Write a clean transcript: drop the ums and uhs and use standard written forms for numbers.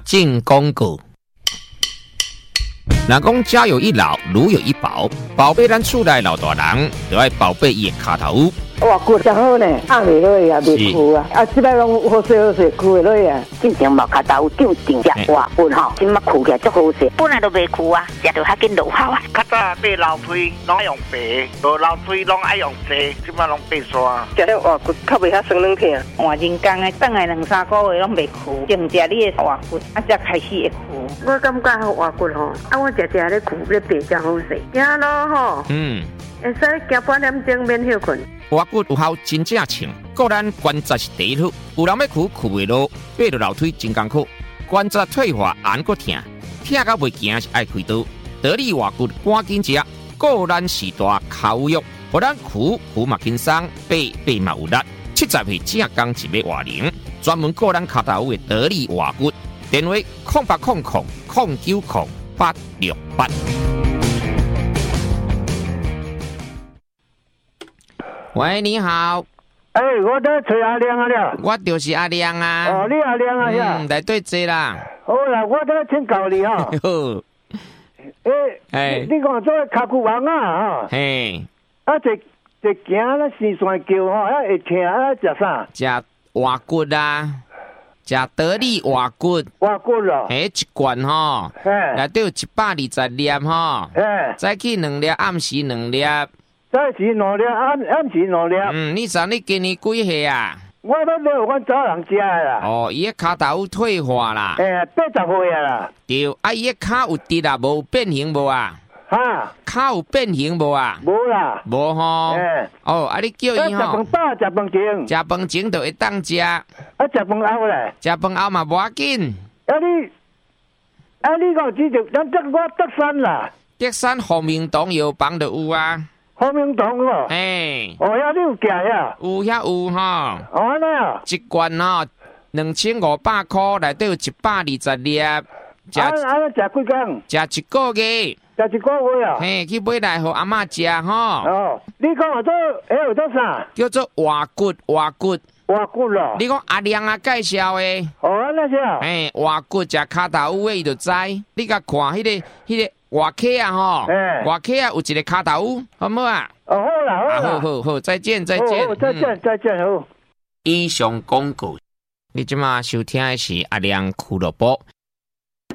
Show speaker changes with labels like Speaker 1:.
Speaker 1: 进广告。人讲家有一老，如有一宝，宝贝咱厝内老大人，就要宝贝伊的脚头。
Speaker 2: 哇，骨真好呢，压袂落去啊，袂枯啊，即摆拢好势好势，枯袂落去啊。
Speaker 3: 进前毛脚头长定只活骨吼，即马枯起来足好势，本来都袂枯啊，食着较紧落效啊。
Speaker 4: 较早买老推拢用白，无老推拢爱用细，即马拢白刷。
Speaker 2: 食了活骨较袂遐酸软疼，
Speaker 3: 换人工的，等来2-3个月拢袂枯，净食你的活骨，才开始会枯。
Speaker 2: 我感觉活骨吼，我食咧枯咧白真好势，行咯吼。会使行半点钟免休困。
Speaker 1: 活骨有效真正称，个咱关节是第一好，有人要枯袂落，爬落楼梯真艰苦，关节退化按个疼，疼到袂行是爱开刀。得力活骨赶紧食，个咱时大口欲，互咱枯嘛轻松，爬嘛有力。70岁正刚一尾活龄，专门个咱脚头的得力活骨，电话0800090868。喂，你好。
Speaker 5: 我在找阿亮啊了。
Speaker 1: 我就是阿亮啊。
Speaker 5: 哦，你阿亮啊呀？
Speaker 1: 来对坐啦。
Speaker 5: 好啦，我在请教你哈。你讲做脚骨王啊哈？
Speaker 1: 嘿。
Speaker 5: 一行咧生酸叫吼，会疼食啥？
Speaker 1: 食活骨啊，食得力活骨。
Speaker 5: 活骨咯。
Speaker 1: 一罐吼，内底有120粒吼。早起2粒，暗时2粒。
Speaker 5: 早时2粒，暗时2粒。
Speaker 1: 你知你今年几岁啊？
Speaker 5: 我都没有阮早人食的啦。
Speaker 1: 哦，伊个脚头有退化啦。
Speaker 5: 80岁啊啦。
Speaker 1: 对，伊个脚有直啊，无变形无啊？
Speaker 5: 哈？
Speaker 1: 脚有变形无啊？
Speaker 5: 无啦。
Speaker 1: 无吼。你叫伊吼。
Speaker 5: 食饭饱，食饭前。
Speaker 1: 食饭前就会当食。
Speaker 5: 食饭后咧？
Speaker 1: 食饭后嘛无要紧。
Speaker 5: 你讲只就咱我德山啦。
Speaker 1: 德山红明堂药房就有啊。
Speaker 5: 红明堂哦，
Speaker 1: 你
Speaker 5: 有寄呀？
Speaker 1: 有吼。
Speaker 5: 安尼啊？
Speaker 1: 一罐吼2500块，内底有120粒。
Speaker 5: 食几工？
Speaker 1: 食1个月。
Speaker 5: 食1个月啊？
Speaker 1: 去买来互阿嬷食吼。
Speaker 5: 哦，你讲有做啥？
Speaker 1: 叫做活骨。
Speaker 5: 活骨咯。
Speaker 1: 你讲阿亮啊介绍的。
Speaker 5: 安尼是。
Speaker 1: 活骨食脚头有诶，伊就知。你甲看迄个。外客啊吼，外客啊有一个脚头，好唔好啊？
Speaker 5: 好啦，
Speaker 1: 好，再见。
Speaker 5: 再见，好。
Speaker 1: 以上广告，你即马收听的是阿亮俱乐部。